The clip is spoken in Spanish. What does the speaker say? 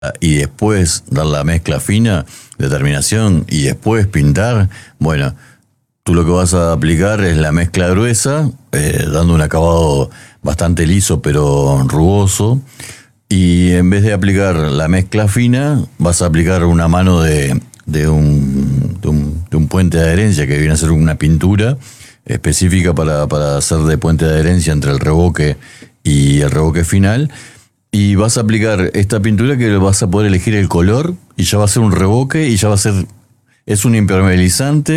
y después dar la mezcla fina de terminación y después pintar, bueno, tú lo que vas a aplicar es la mezcla gruesa, dando un acabado bastante liso pero rugoso, y en vez de aplicar la mezcla fina, vas a aplicar una mano de un puente de adherencia que viene a ser una pintura específica para hacer de puente de adherencia entre el revoque y el revoque final. Y vas a aplicar esta pintura que vas a poder elegir el color y ya va a ser un revoque y ya va a ser, es un impermeabilizante